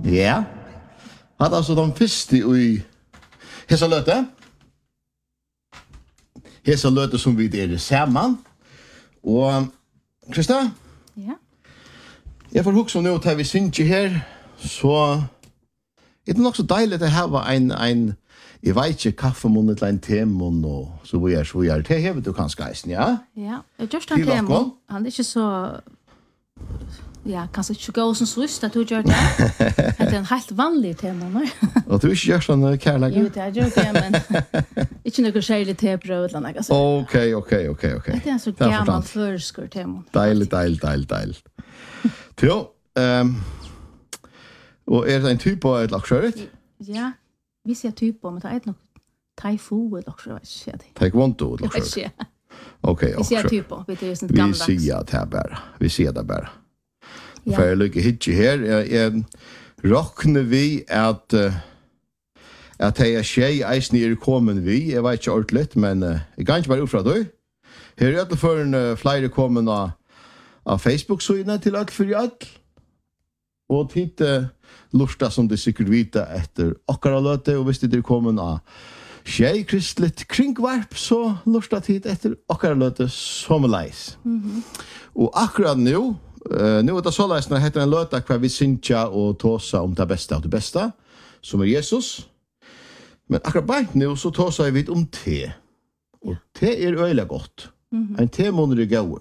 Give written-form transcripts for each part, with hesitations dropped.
Ja. Hade alltså de första i hesa löte. Hesa löte som vi är samman. Och Krista? Ja. Jag får huxa nu att vi syns här så det nog så dejligt att ha en jag vet inte kaffemunnet eller en temon och så vi är det här du kan skaisen, ja? Ja, just en temon. Han är inte så ja, kanske inte gå som svist att du gör det. Det är en helt vanlig temon. Och du gör sån kärlek? Jo, det gör det, men inte något skäligt tebröd eller något så. Okej. Det är en så gammal förskur temon. Dejligt. Jo, och är det en typ av ett laxöret? Ja, vi ser typ på, men det är något taifu eller laxöret. Taekwondo laxöret. Okej. Vi ser typ på, det är sånt Vi gammalt. ser det här bara. Vi ser det bara. För jag lycka hitje här. Råkner vi att det är tjej eisen är kommen vi. Jag vet inte ordentligt, men jag kan inte bara uppfra det. Här är det för en flere kommen av Facebook-sidene til alt for alt. Og titte lusta som det sikkert vita etter akkara løte, og hvis det er kommet av tjej kristligt kringvarp, så lusta tid etter akkara løte som leis. Og akkurat nu er det så leis når det heter en løte hver vi synsja og tåsa om det beste av det beste, som er Jesus. Men akkurat bare nu så tåsa vi om te. Og te er øyelig godt. En temåned er gauer.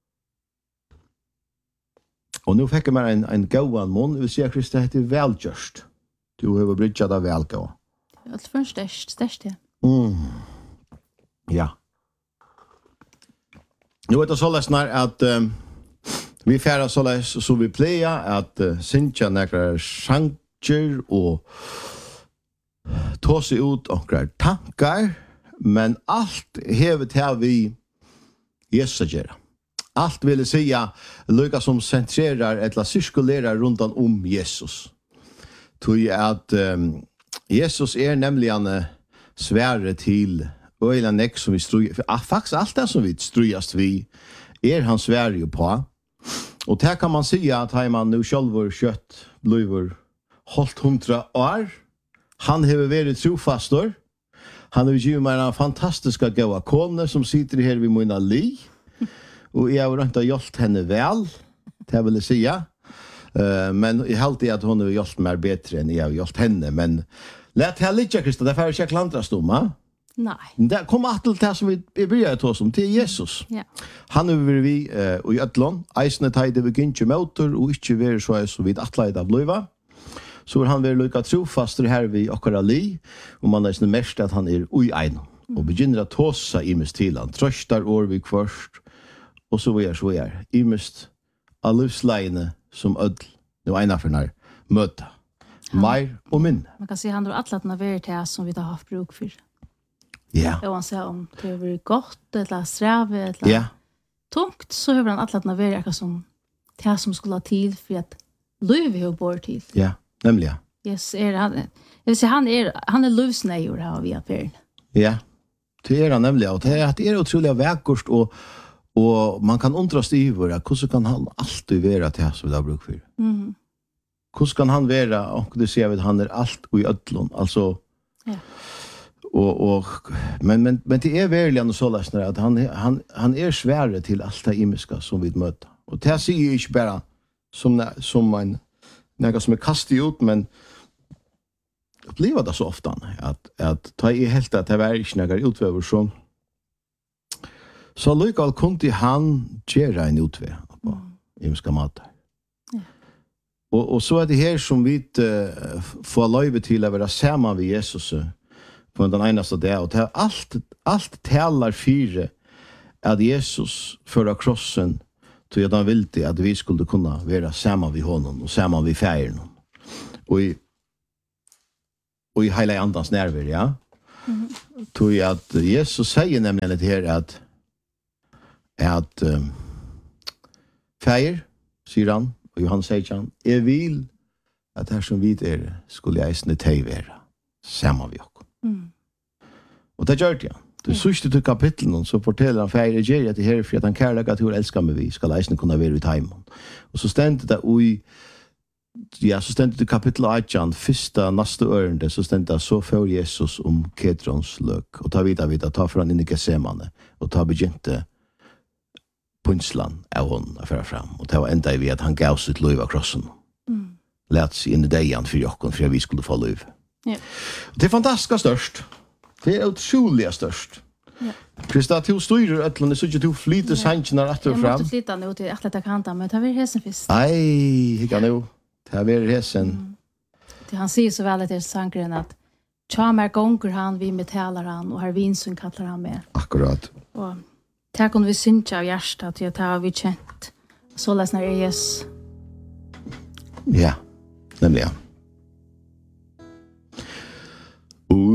Og nu fikk jeg meg en gauan mån, vil si at Kristi heter velgjørst. Du har bridget av velgau. Alt for størst, ja. Ja. Nu er det så lesnar at vi færa så les så vi pleia at synsja nekrar sanger og ta seg ut okrar tankar, men alt hevet her vi Jesus gjør. Allt vill säga lika som centrerar eller cirkulerar runt om Jesus. Tog att Jesus är nämligen sväre till öjla näck som vi strujar. Faktiskt allt det som vi strujas vi är han sväre på. Och där kan man säga att har man nu själv kött blivor hållt 100 år. Han har varit trofastor. Han har ju mina fantastiska goda koner som sitter här vid mina li. Och jag har inte hjälpt henne väl, det vill jag säga. Men jag har alltid att hon har hjälpt mig bättre än jag har hjälpt henne. Men lät här lite, Krista, det får jag inte klandra stomma. Nej. Det kommer att till det som vi börjar ta oss om, till Jesus. Ja. Han är vi i Ötlån, eisne tajde vi inte motor och inte vi så vid atleid av Löva. Så han vill lycka trofast här vid okra li, och man är mest att han är ui ein. Och begynner att tåsa i mest till han, tröstar år vid först. Och så är imest allusleine som ödl nu ena för när möta mer och min. Man kan säga han har atlatna varit det som vi har haft bruk för. Ja. Jag vill säga om det är gott eller sträv eller tungt, så har han atlatna varit som det som skulle ha tid för att liv har bort tid. Ja, nämligen. Yes, han. Jag vill säga han är livsnejor här vi har. Ja. Det är han nämligen, och det är otroligt vackert och man kan undras över hur kan han alltid vara det som vi har bruk för. Hur kan han vara, och det ser vi att han är allt i ödlån, alltså men det är verkligen så läsnare att han är svärre till allt det imiska som vi möter. Och det säger jag inte bara som en något som är kastat ut, men upplever det så ofta att ta i helt att det var inte några utöver som så lykal kunde han göra en utväg på imiska matar. Och så är det här som vi får löjve till att vara samman vid Jesus på den enaste dag. Och det allt talar fyra att Jesus förra krossen till att han ville att vi skulle kunna vara samman vid honom och samman vid färgen. Och i hela andans nerver, ja. Tog att Jesus säger nämligen det här att färger, säger han, och Johannes säger han, jag vill att här som vi är skulle jag isne tejvera samman vid oss. Och det gör det. Det sista till kapitlen så fortäller han färger ger att det här för att han kärlek att hur älskar mig vi ska isne kunna vara i timon. Och så ständer det ja, så stendet i kapitel 8, första nästa ørende, så stendet så för Jesus Kedrons løk, og ta vidare, ta for han inn i Getsemane, og ta begynte punslan av hon att föra fram, och det var enda i at han gav sitt liv av krossen. Lät sig in i dejan för jocken, för att vi skulle få liv. Ja. Det är fantastiskt störst. Det är otroligt störst. Ja. Krista, du styrer ötlen, så att du flyter sannsjoner att du fram. Jag måste flytta nu till att kanta, men det har vi hesen först. Nej, hicka nu. Det har vi hesen. Han säger så väl att det är sankren att Tjamar gånger han, vi metalar han, och har vinsun kallar han med. Akkurat. Och det kan vi synka av hjärtat, det har vi känt. Så läsnar Jesus. Ja, nämligen.